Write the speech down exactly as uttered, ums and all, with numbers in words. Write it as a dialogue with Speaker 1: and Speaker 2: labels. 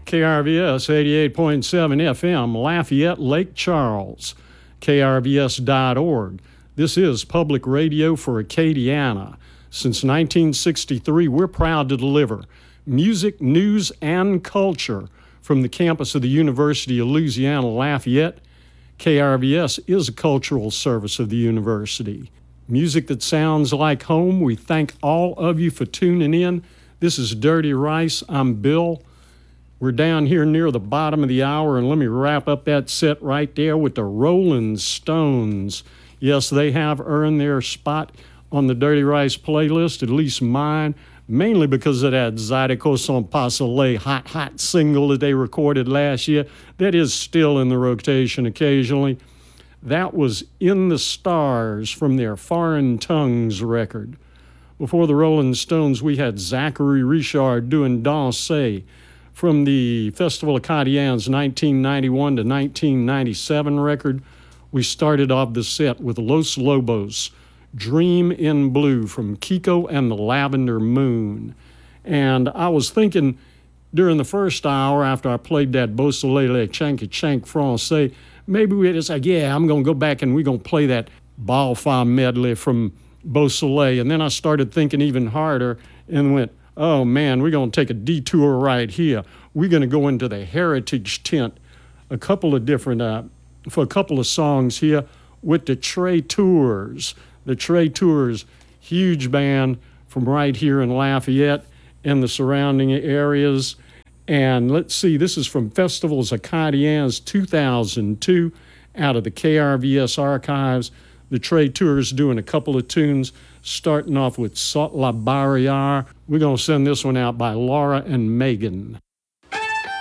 Speaker 1: K R V S eighty-eight point seven F M, Lafayette, Lake Charles, K R V S dot org. This is public radio for Acadiana. Since nineteen sixty-three, we're proud to deliver music, news, and culture from the campus of the University of Louisiana, Lafayette. K R V S is a cultural service of the university. Music that sounds like home. We thank all of you for tuning in. This is Dirty Rice. I'm Bill. We're down here near the bottom of the hour, and let me wrap up that set right there with the Rolling Stones. Yes, they have earned their spot on the Dirty Rice playlist, at least mine, mainly because of that Zydeco Son Pas Soleil hot, hot single that they recorded last year. That is still in the rotation occasionally. That was In the Stars from their Foreign Tongues record. Before the Rolling Stones, we had Zachary Richard doing Danser from the Festival Acadiens nineteen ninety-one to nineteen ninety-seven record. We started off the set with Los Lobos, Dream in Blue from Kiko and the Lavender Moon. And I was thinking during the first hour after I played that Beau Soleil Le Chanky Chank Francais, maybe we just like, yeah, I'm going to go back and we're going to play that Balfa medley from Beau Soleil. And then I started thinking even harder and went, oh man, we're going to take a detour right here. We're going to go into the Heritage Tent, a couple of different, uh, for a couple of songs here with the Trey Tours. The Trey Tours, huge band from right here in Lafayette and the surrounding areas. And let's see, this is from Festivals Acadiens two thousand two out of the K R V S archives. The Trey Tours doing a couple of tunes, starting off with Saute la Barrière. We're going to send this one out by Laura and Megan.